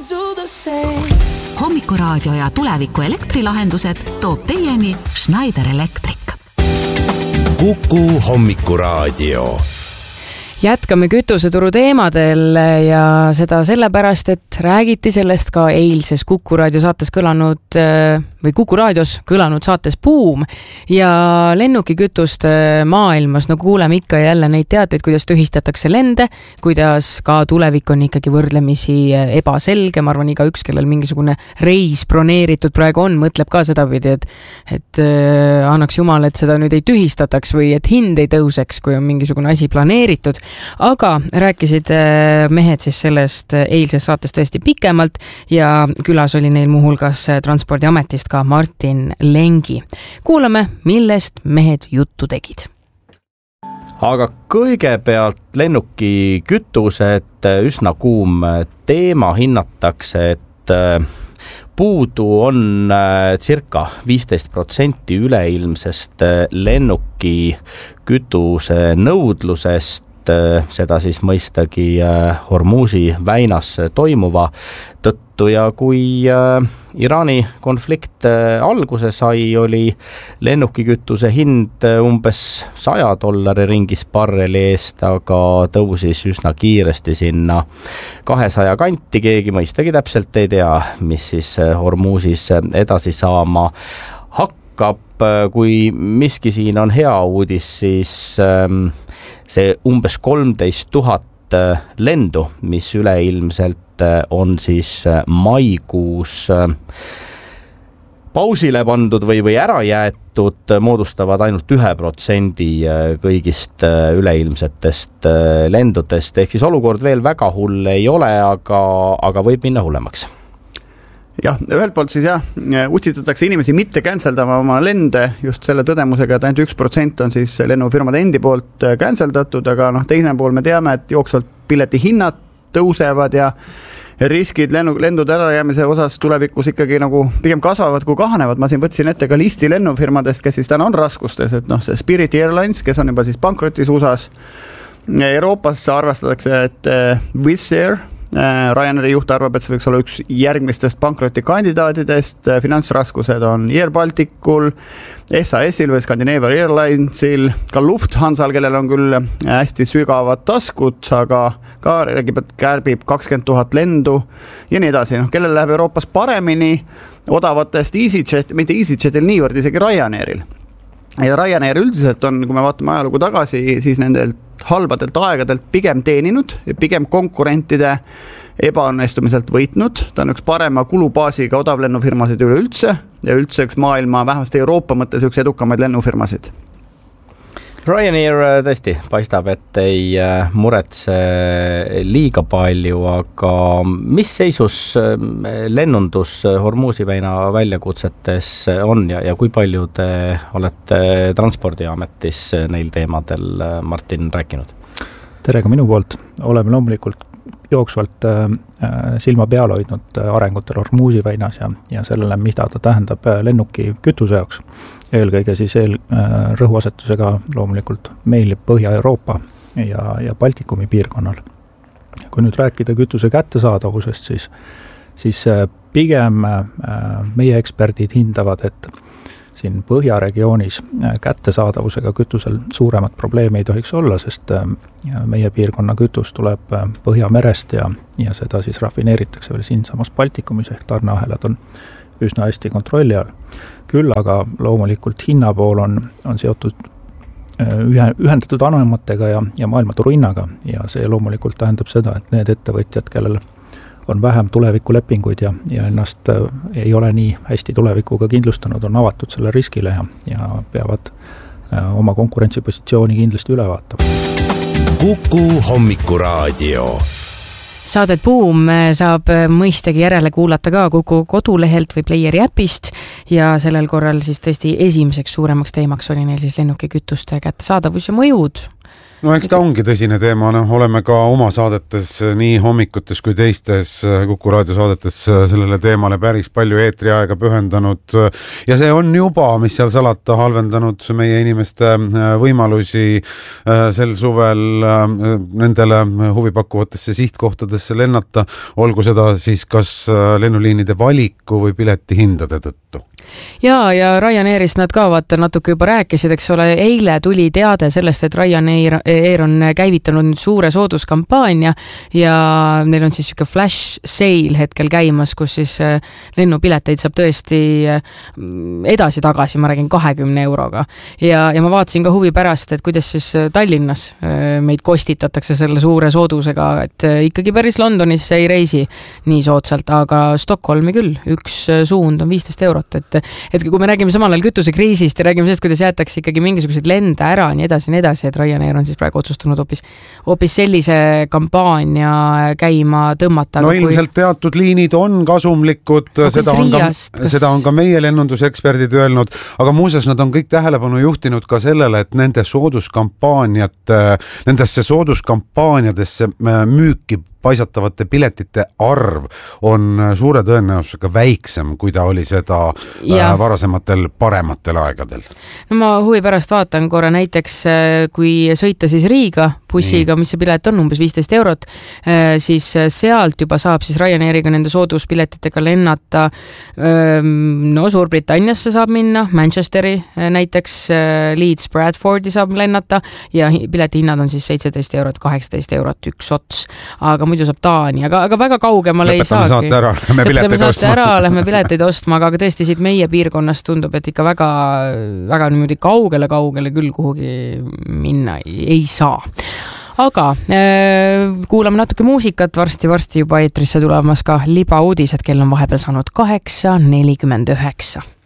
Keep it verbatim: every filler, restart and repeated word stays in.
Hommikuraadio ja tuleviku elektrilahendused toob teieni Schneider Electric. Kuku Hommikuraadio. Jätkame kütuseturu teemadel ja seda sellepärast, et räägiti sellest ka eilses Kuku raadio saates kõlanud või Kuku raadios kõlanud saates Buum ja lennukikütuste maailmas. No kuuleme ikka ja jälle neid teateid, kuidas tühistatakse lende, kuidas ka tulevik on ikkagi võrdlemisi ebaselge. Ma arvan, iga üks, kellel mingisugune reis broneeritud praegu on, mõtleb ka seda pidi, et, et annaks jumal, et seda nüüd ei tühistataks või et hind ei tõuseks, kui on mingisugune asi planeeritud. Aga rääkisid mehed siis sellest eilses saates tõesti pikemalt ja külas oli neil muuhulgas Transpordiametist ka Martin Lengi. Kuulame, millest mehed juttu tegid. Aga kõigepealt lennuki kütused, üsna kuum teema, hinnatakse, et puudu on circa viisteist protsenti üleilmsest lennuki kütuse nõudlusest, seda siis mõistagi Hormuzi väinas toimuva tõttu ja kui Iraani konflikt alguse sai, oli lennukikütuse hind umbes saja dollari ringis barreli eest, aga tõusis üsna kiiresti sinna kahesaja kanti. Keegi mõistagi täpselt ei tea, mis siis Hormuzis edasi saama hakkab. Kui miski siin on hea uudis, siis see umbes kolmteist tuhat lendu, mis üleilmselt on siis maikuus pausile pandud või, või ära jäetud, moodustavad ainult ühe protsendi kõigist üleilmsetest lendudest. Ehk siis olukord veel väga hull ei ole, aga, aga võib minna hullemaks. Jah, ühelt poolt siis jah, utsitatakse inimesi mitte canceldama oma lende just selle tõdemusega, et ainult üks protsent on siis lennufirmade endi poolt canceldatud, aga noh, teine pool me teame, et jooksvalt pileti hinnad tõusevad ja riskid lennu, lendude ärajäämise osas tulevikus ikkagi nagu pigem kasvavad kui kahanevad. Ma siin võtsin ette ka listi lennufirmadest, kes siis täna on raskustes, et noh, see Spirit Airlines, kes on juba siis pankrotis U S A-s. Euroopas arvastatakse, et Wizz Air, Ryanairi juht arvab, et see võiks olla üks järgmistest pankroti kandidaatidest. Finantsraskused on Air Balticul, S A S-il või Scandinavian Airlinesil, ka Lufthansal, kellel on küll hästi sügavad taskud, aga ka räägib, et kärbib kakskümmend tuhat lendu ja nii edasi. No, kellel läheb Euroopas paremini odavatest EasyJet, mitte EasyJetil niivõrd, isegi Ryanairil. Ja Ryanair üldiselt on, kui me vaatame ajalugu tagasi, siis nendelt halbadelt aegadelt pigem teeninud ja pigem konkurentide ebaõnnestumiselt võitnud. Ta on üks parema kulubaasiga odavlennufirmasid üleüldse ja üldse üks maailma, vähemasti Euroopa mõttes üks edukamaid lennufirmasid. Ryanair tõesti paistab, et ei muretse liiga palju, aga mis seisus lennundus Hormuzi väina väljakutsetes on ja, ja kui palju te olete Transpordiametis neil teemadel, Martin, rääkinud? Tere ka minu poolt. Oleme loomulikult jooksvalt silma peal hoidnud arengutel Hormuzi väinas ja, ja sellele, mida ta tähendab lennuki kütuse jaoks. Eelkõige siis eel, rõhuasetusega loomulikult meil Põhja-Euroopa ja, ja Baltikumi piirkonnal. Kui nüüd rääkida kütuse kättesaadavusest, siis, siis pigem meie eksperdid hindavad, et siin Põhjaregioonis kättesaadavusega kütusel suuremat probleemi ei tohiks olla, sest meie piirkonna kütus tuleb Põhjamerest ja, ja seda siis rafineeritakse veel siin samas Baltikumis ehk tarneahelad on üsna hästi kontrolli all. Küll aga loomulikult hinnapool on, on seotud ühendatud anematega ja, ja maailmaturu hinnaga ja see loomulikult tähendab seda, et need ettevõtjad, kellel on vähem tulevikulepinguid ja, ja ennast ei ole nii hästi tulevikuga kindlustanud, on avatud selle riskile ja, ja peavad oma konkurentsipositsiooni kindlasti üle vaatama. Kuku Hommikuraadio. Saadet Buum saab mõistagi järele kuulata ka Kuku kodulehelt või Playeri äpist ja sellel korral siis tõesti esimeseks suuremaks teemaks oli neil siis lennukikütuste kättesaadavus ja mõjud no eks ta ongi tõsine teema, noh, oleme ka oma saadetes, nii hommikutes kui teistes Kuku Raadio saadetes sellele teemale päris palju eetriaega pühendanud ja see on juba, mis seal salata, halvendanud meie inimeste võimalusi sel suvel nendele huvipakkuvatesse sihtkohtadesse lennata, olgu seda siis kas lennuliinide valiku või piletihindade tõttu. Ja, ja Ryanairist nad ka vaata natuke juba rääkisid, eks ole, eile tuli teade sellest, et Ryanair Air on käivitanud nüüd suure sooduskampaania ja neil on siis siuke flash sale hetkel käimas, kus siis lennupileteid saab tõesti edasi-tagasi, ma räägin kahekümne euroga. Ja, ja ma vaatasin ka huvi pärast, et kuidas siis Tallinnas meid kostitatakse selle suure soodusega, et ikkagi päris Londonis ei reisi nii soodsalt, aga Stockholmi küll, üks suund on viisteist eurot, et et kui me räägime samal ajal kütusekriisist ja räägime sellest, kuidas jäetakse ikkagi mingisuguseid lende ära, nii edasi, nii edasi, et Ryanair on siis praegu otsustanud hoopis, hoopis sellise kampaania käima tõmmata. No ilmselt kui... teatud liinid on kasumlikud, seda on, ka, kas... seda on ka meie lennunduseksperdid öelnud, aga muuseas nad on kõik tähelepanu juhtinud ka sellele, et nende sooduskampaaniat, nendesse sooduskampaaniadesse müüki paisatavate piletite arv on suure tõenäosusega väiksem, kui ta oli seda ja. varasematel parematel aegadel. No ma huvi pärast vaatan korra näiteks, kui sõita siis Riiga bussiga, mis see pilet on umbes viisteist eurot, siis sealt juba saab siis Ryanairiga nende sooduspiletitega lennata. No Suurbritanniasse saab minna, Manchesteri näiteks, Leeds Bradfordi saab lennata ja piletihinnad on siis seitseteist eurot, kaheksateist eurot üks ots. Aga muidu saab Taani, aga, aga väga kaugemale ei saagi. Lõpetame saate ära, lähme pileteid ostma. Ära, lähme pileteid ostma, aga tõesti siit meie piirkonnast tundub, et ikka väga, väga niimoodi kaugele, kaugele küll kuhugi minna ei saa. Aga äh, kuulame natuke muusikat, varsti-varsti juba eetrisse tulemas ka libauudised, kell on vahepeal saanud kaheksa nelikümmend üheksa.